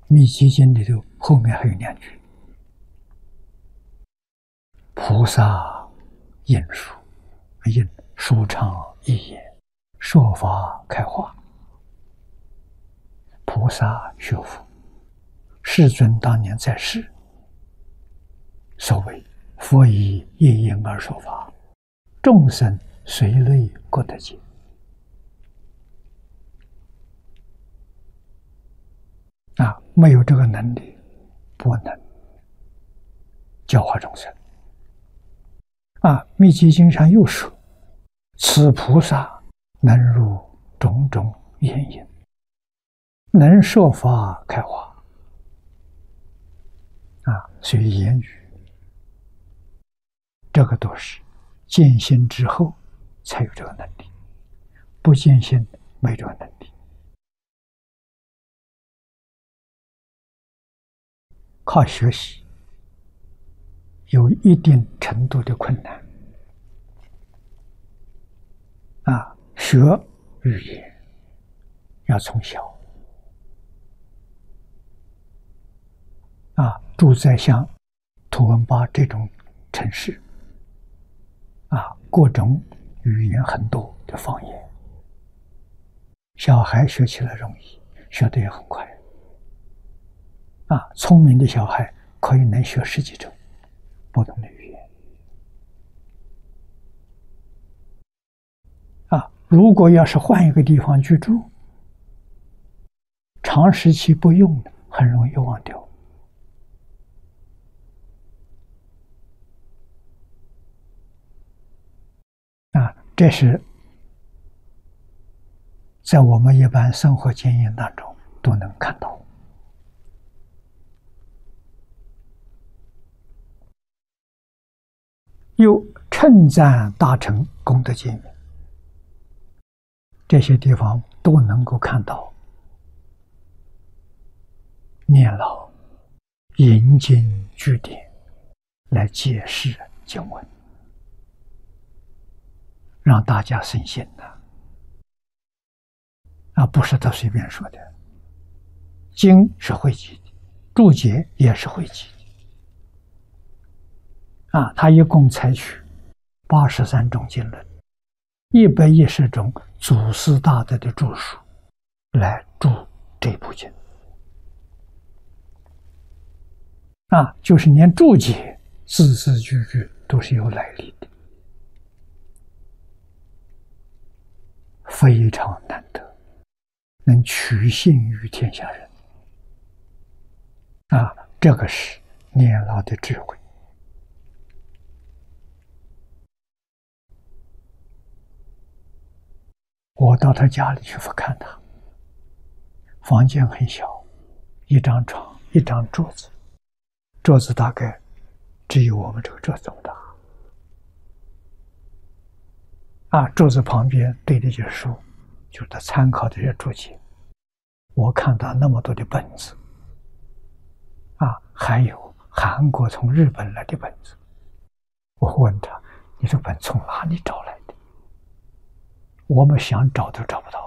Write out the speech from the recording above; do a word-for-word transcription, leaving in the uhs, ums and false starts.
密集经里头后面还有两句：菩萨应书，应舒畅一言，说法开化。菩萨学佛，世尊当年在世，所谓佛以一因而说法，众生随类各得解。啊，没有这个能力，不能教化众生。啊，密集经上又说：“此菩萨能入种种原因，能说法开化。”啊，所以言语这个都是见性之后才有这个能力，不见性没这个能力。靠学习有一定程度的困难。啊，学语言要从小。啊，住在像图文巴这种城市，啊，各种语言很多的方言，小孩学起来容易，学得也很快。啊，聪明的小孩可以能学十几种不同的语言。啊，如果要是换一个地方居住，长时期不用的，很容易忘掉。啊，这是在我们一般生活经验当中都能看到。又称赞大乘功德经云，这些地方都能够看到念老引经据典来解释经文，让大家深信的。啊，不是他随便说的，经是汇集的，注解也是汇集的。啊，他一共采取八十三种经论，一百一十种祖师大德的著述来注这部经。啊，就是连注解字字句句都是有来历的，非常难得，能取信于天下人。啊，这个是念老的智慧。我到他家里去看他，房间很小，一张床，一张桌子，桌子大概只有我们这个桌子这么大。啊，桌子旁边堆的就是书，就是他参考的这些注解。我看到那么多的本子，啊，还有韩国从日本来的本子。我问他：“你这本从哪里找来的？”我们想找都找不到。